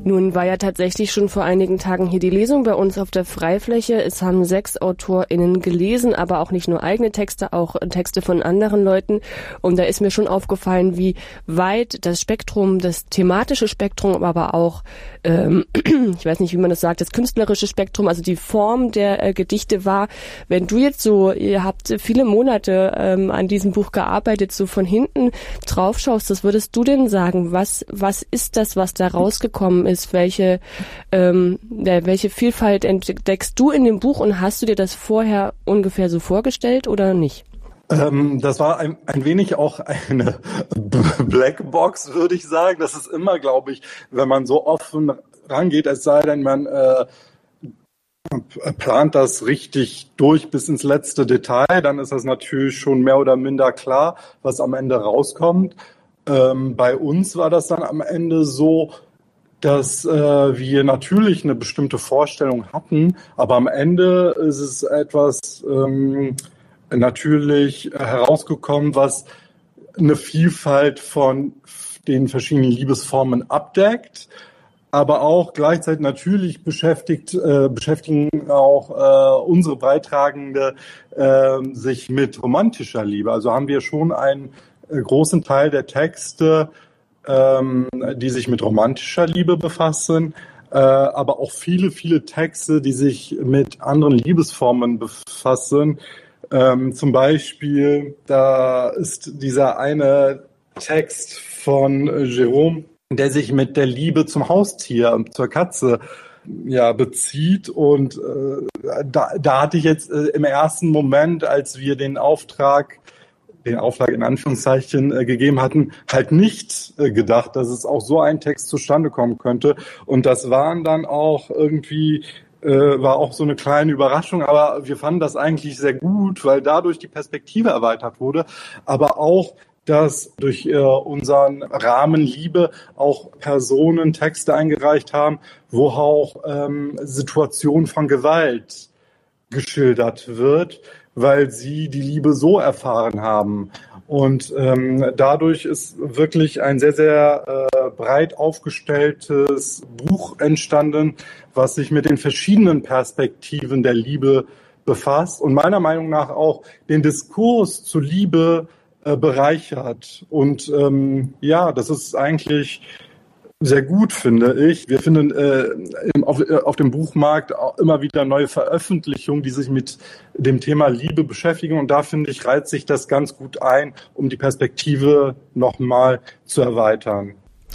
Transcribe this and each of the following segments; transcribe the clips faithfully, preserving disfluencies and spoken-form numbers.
Nun war ja tatsächlich schon vor einigen Tagen hier die Lesung bei uns auf der Freifläche. Es haben sechs AutorInnen gelesen, aber auch nicht nur eigene Texte, auch Texte von anderen Leuten. Und da ist mir schon aufgefallen, wie weit das Spektrum, das thematische Spektrum, aber auch, ähm, ich weiß nicht, wie man das sagt, das künstlerische Spektrum, also die Form der äh, Gedichte war. Wenn du jetzt so, ihr habt viele Monate ähm, an diesem Buch gearbeitet, so von hinten drauf schaust, was würdest du denn sagen? Was, was ist das, was da rausgekommen ist? Welche, ähm, welche Vielfalt entdeckst du in dem Buch und hast du dir das vorher ungefähr so vorgestellt oder nicht? Ähm, das war ein, ein wenig auch eine Blackbox, würde ich sagen. Das ist immer, glaube ich, wenn man so offen rangeht, es sei denn, man äh, plant das richtig durch bis ins letzte Detail, dann ist das natürlich schon mehr oder minder klar, was am Ende rauskommt. Ähm, bei uns war das dann am Ende so, dass äh, wir natürlich eine bestimmte Vorstellung hatten, aber am Ende ist es etwas ähm, natürlich herausgekommen, was eine Vielfalt von den verschiedenen Liebesformen abdeckt, aber auch gleichzeitig natürlich beschäftigt äh, beschäftigen auch äh, unsere Beitragende äh, sich mit romantischer Liebe. Also haben wir schon einen äh, großen Teil der Texte, ähm, die sich mit romantischer Liebe befassen, äh, aber auch viele, viele Texte, die sich mit anderen Liebesformen befassen. Ähm, zum Beispiel, da ist dieser eine Text von Jérôme, der sich mit der Liebe zum Haustier, zur Katze, ja, bezieht. Und äh, da, da hatte ich jetzt äh, im ersten Moment, als wir den Auftrag, den Auftrag in Anführungszeichen äh, gegeben hatten, halt nicht äh, gedacht, dass es auch so ein Text zustande kommen könnte. Und das waren dann auch irgendwie, äh, war auch so eine kleine Überraschung, aber wir fanden das eigentlich sehr gut, weil dadurch die Perspektive erweitert wurde, aber auch dass durch äh, unseren Rahmen Liebe auch Personen Texte eingereicht haben, wo auch ähm, Situationen von Gewalt geschildert wird, weil sie die Liebe so erfahren haben. Und ähm, dadurch ist wirklich ein sehr, sehr äh, breit aufgestelltes Buch entstanden, was sich mit den verschiedenen Perspektiven der Liebe befasst und meiner Meinung nach auch den Diskurs zur Liebe äh, bereichert. Und ähm, ja, das ist eigentlich sehr gut, finde ich. Wir finden äh, auf, äh, auf dem Buchmarkt auch immer wieder neue Veröffentlichungen, die sich mit dem Thema Liebe beschäftigen. Und da, finde ich, reiht sich das ganz gut ein, um die Perspektive nochmal zu erweitern.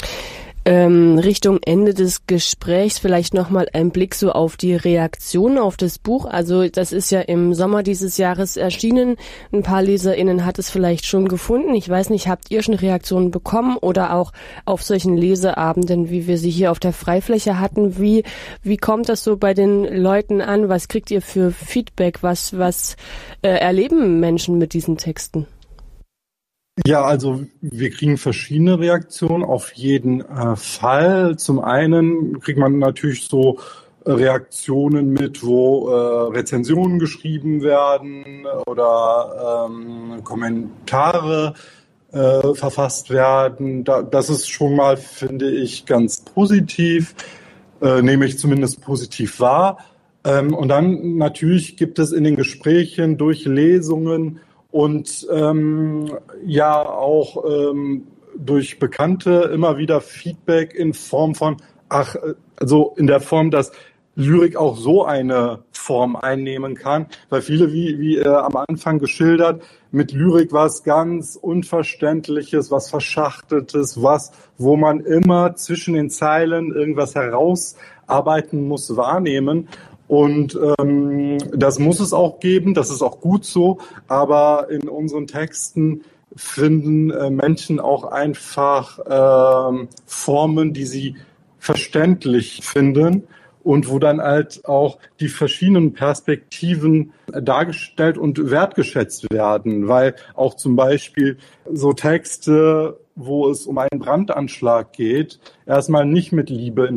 Ähm, Richtung Ende des Gesprächs vielleicht nochmal ein Blick so auf die Reaktion auf das Buch. Also das ist ja im Sommer dieses Jahres erschienen. Ein paar LeserInnen hat es vielleicht schon gefunden. Ich weiß nicht, habt ihr schon Reaktionen bekommen oder auch auf solchen Leseabenden, wie wir sie hier auf der Freifläche hatten? Wie, wie kommt das so bei den Leuten an? Was kriegt ihr für Feedback? Was, was äh, erleben Menschen mit diesen Texten? Ja, also wir kriegen verschiedene Reaktionen auf jeden äh, Fall. Zum einen kriegt man natürlich so Reaktionen mit, wo äh, Rezensionen geschrieben werden oder ähm, Kommentare äh, verfasst werden. Da, das ist schon mal, finde ich, ganz positiv, äh, nehme ich zumindest positiv wahr. Ähm, und dann natürlich gibt es in den Gesprächen durch Lesungen und ähm, ja auch ähm, durch Bekannte immer wieder Feedback in Form von, ach, also in der Form, dass Lyrik auch so eine Form einnehmen kann, weil viele, wie, wie äh, am Anfang geschildert, mit Lyrik was ganz Unverständliches, was Verschachteltes, was, wo man immer zwischen den Zeilen irgendwas herausarbeiten muss, wahrnehmen. Und ähm, das muss es auch geben, das ist auch gut so, aber in unseren Texten finden äh, Menschen auch einfach äh, Formen, die sie verständlich finden und wo dann halt auch die verschiedenen Perspektiven dargestellt und wertgeschätzt werden, weil auch zum Beispiel so Texte, wo es um einen Brandanschlag geht, erstmal nicht mit Liebe in